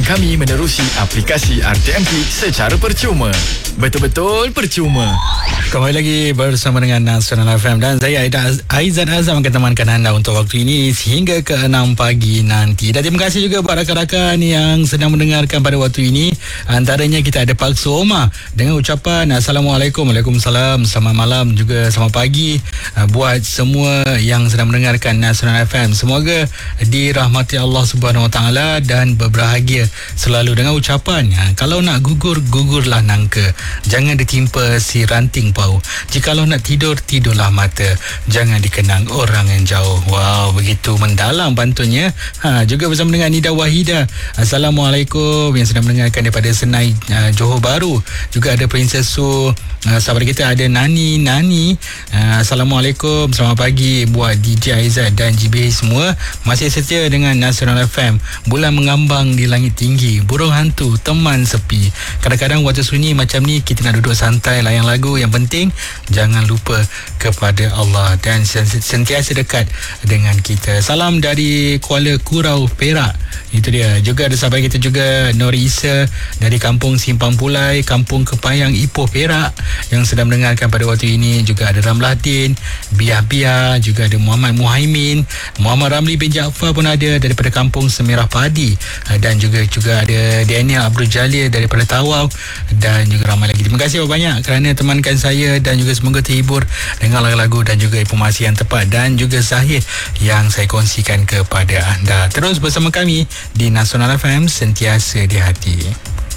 kami menerusi aplikasi RTMP secara percuma. Betul-betul percuma. Kembali lagi bersama dengan Nasional FM dan saya Aizan Azam akan temankan anda untuk waktu ini sehingga ke 6 pagi nanti. Dan terima kasih juga buat rakan-rakan yang sedang mendengarkan pada waktu ini. Antaranya kita ada Pak Suoma dengan ucapan Assalamualaikum, Waalaikumsalam, selamat malam juga selamat pagi buat semua yang sedang mendengarkan Nasional FM. Semoga dirahmati Allah Subhanahu Wa Taala dan berbahagia selalu dengan ucapan kalau nak gugur, gugurlah nangka. Jangan ditimpa si ranting pau. Jikalau nak tidur, tidurlah mata. Jangan dikenang orang yang jauh. Wow, begitu mendalam pantunnya. Juga bersama dengan Nida Wahida. Assalamualaikum yang sedang mendengarkan daripada Senai, Johor Bahru. Juga ada Princess Su. Sahabat kita ada Nani. Assalamualaikum, selamat pagi buat DJ Aizat dan GBH semua. Masih setia dengan Nasional FM. Bulan mengambang di langit tinggi, burung hantu teman sepi. Kadang-kadang waktu sunyi macam ni kita nak duduk santai layan lagu. Yang penting jangan lupa kepada Allah dan sentiasa dekat dengan kita. Salam dari Kuala Kurau, Perak. Itu dia. Juga ada sahabat kita juga Nori Isa dari Kampung Simpang Pulai, Kampung Kepayang, Ipoh, Perak yang sedang mendengarkan pada waktu ini. Juga ada Ramlahdin, Biah, juga ada Muhammad Muhaimin, Muhammad Ramli bin Jaafar pun ada daripada Kampung Semerah Padi, dan juga ada Daniel Abdul Jalil daripada Tawau dan juga ramai lagi. Terima kasih banyak kerana temankan saya dan juga semoga terhibur dengan lagu-lagu dan juga informasi yang tepat dan juga sahih yang saya kongsikan kepada anda. Terus bersama kami di Nasional FM, sentiasa di hati.